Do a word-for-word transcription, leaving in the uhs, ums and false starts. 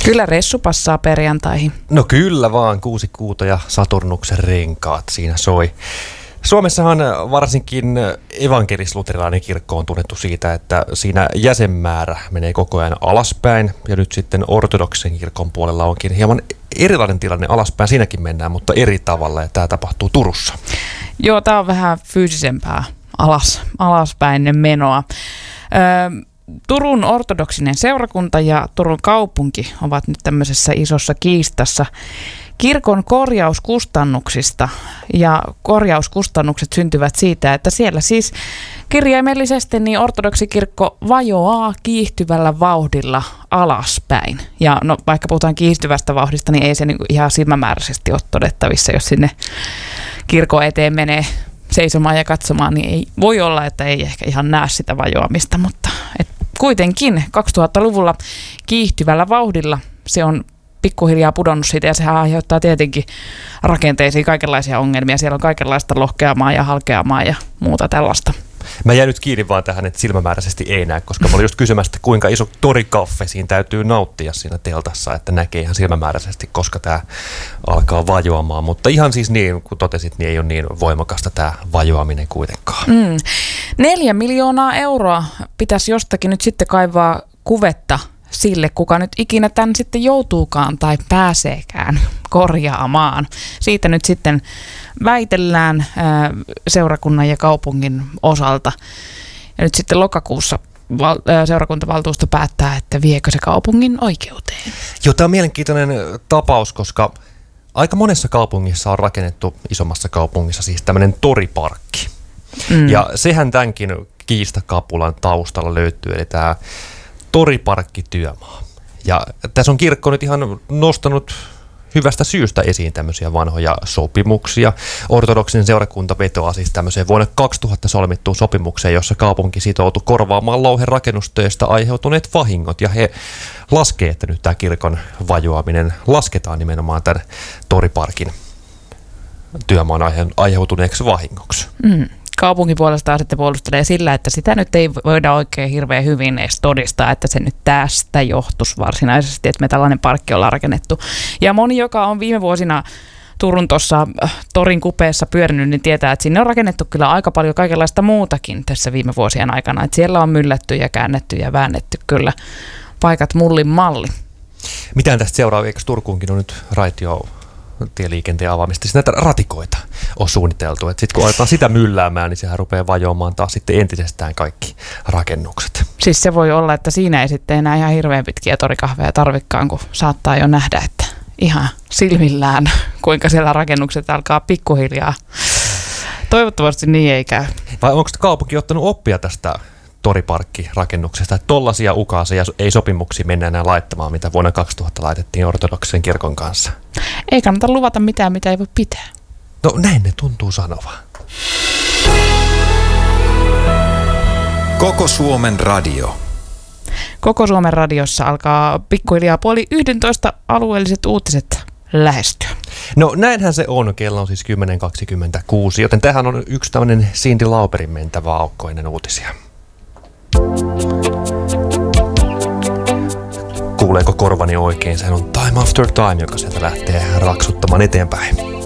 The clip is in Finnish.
Kyllä reissu passaa perjantaihin. No kyllä vaan, kuusi kuuta ja Saturnuksen renkaat siinä soi. Suomessahan varsinkin evankelis-luterilainen kirkko on tunnettu siitä, että siinä jäsenmäärä menee koko ajan alaspäin. Ja nyt sitten ortodoksen kirkon puolella onkin hieman erilainen tilanne alaspäin. Siinäkin mennään, mutta eri tavalla, ja tämä tapahtuu Turussa. Joo, tämä on vähän fyysisempää alas, alaspäin menoa. Öö, Turun ortodoksinen seurakunta ja Turun kaupunki ovat nyt tämmöisessä isossa kiistassa kirkon korjauskustannuksista, ja korjauskustannukset syntyvät siitä, että siellä siis kirjaimellisesti niin ortodoksikirkko vajoaa kiihtyvällä vauhdilla alaspäin. Ja no, vaikka puhutaan kiihtyvästä vauhdista, niin ei se niinku ihan silmämääräisesti ole todettavissa, jos sinne kirkon eteen menee seisomaan ja katsomaan, niin ei voi olla, että ei ehkä ihan näe sitä vajoamista, mutta et kuitenkin kaksituhattaluvulla kiihtyvällä vauhdilla se on pikkuhiljaa pudonnut siitä, ja sehän aiheuttaa tietenkin rakenteisiin kaikenlaisia ongelmia. Siellä on kaikenlaista lohkeamaa ja halkeamaa ja muuta tällaista. Mä jäin nyt kiinni vaan tähän, että silmämääräisesti ei näe, koska mä olin just kysymästä, kuinka iso torikaffe siinä täytyy nauttia siinä teltassa, että näkee ihan silmämääräisesti, koska tämä alkaa vajoamaan. Mutta ihan siis niin, kun totesit, niin ei ole niin voimakasta tämä vajoaminen kuitenkaan. Mm. Neljä miljoonaa euroa pitäisi jostakin nyt sitten kaivaa kuvetta sille, kuka nyt ikinä tämän sitten joutuukaan tai pääseekään korjaamaan. Siitä nyt sitten väitellään ää, seurakunnan ja kaupungin osalta. Ja nyt sitten lokakuussa val, ää, seurakuntavaltuusto päättää, että viekö se kaupungin oikeuteen. Joo, tämä on mielenkiintoinen tapaus, koska aika monessa kaupungissa on rakennettu, isommassa kaupungissa siis tämmöinen toriparkki. Mm. Ja sehän tämänkin kiistakapulan taustalla löytyy, eli tämä toriparkkityömaa. Ja tässä on kirkko nyt ihan nostanut hyvästä syystä esiin tämmöisiä vanhoja sopimuksia. Ortodoksin seurakunta vetoaa siis tämmöiseen vuonna kaksituhatta solmittuun sopimukseen, jossa kaupunki sitoutui korvaamaan louhen rakennustöistä aiheutuneet vahingot. Ja he laskee, että nyt tämä kirkon vajoaminen lasketaan nimenomaan tämän toriparkin työmaan aiheutuneeksi vahingoksi. Mm. Kaupunki puolestaan sitten puolustelee sillä, että sitä nyt ei voida oikein hirveän hyvin edes todistaa, että se nyt tästä johtuisi varsinaisesti, että me tällainen parkki ollaan rakennettu. Ja moni, joka on viime vuosina Turun tuossa torin kupeessa pyörinyt, niin tietää, että sinne on rakennettu kyllä aika paljon kaikenlaista muutakin tässä viime vuosien aikana. Että siellä on myllätty ja käännetty ja väännetty kyllä paikat mullin malli. Mitään tästä seuraa, eikö Turkuunkin on nyt raitio tieliikenteen avaamista, siis näitä ratikoita on suunniteltu, että sitten kun aletaan sitä mylläämään, niin sehän rupeaa vajoamaan taas sitten entisestään kaikki rakennukset. Siis se voi olla, että siinä ei sitten enää ihan hirveän pitkiä torikahveja tarvikkaan, kun saattaa jo nähdä, että ihan silmillään, kuinka siellä rakennukset alkaa pikkuhiljaa. Toivottavasti niin ei käy. Vai onko kaupunki ottanut oppia tästä toriparkkirakennuksesta, että tollaisia ukaaseja ei sopimuksia mennä enää laittamaan, mitä vuonna kaksituhatta laitettiin ortodoksen kirkon kanssa? Ei kannata luvata mitään, mitä ei voi pitää. No näin ne tuntuu sanovan. Koko Suomen radio. Koko Suomen radiossa alkaa pikkuhiljaa puoli yhdentoista alueelliset uutiset lähestyä. No näinhän se on. Kello on siis kymmenen kaksikymmentäkuusi, joten tähän on yksi tämmöinen Cyndi Lauperin mentävä aukko ennen uutisia. Kuuleeko korvani oikein? Sehän on Time After Time, joka sieltä lähtee raksuttamaan eteenpäin.